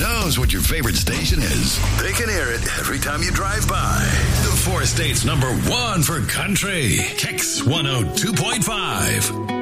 knows what your favorite station is. They can hear it every time you drive by. The four states #1 for country. Kicks 102.5.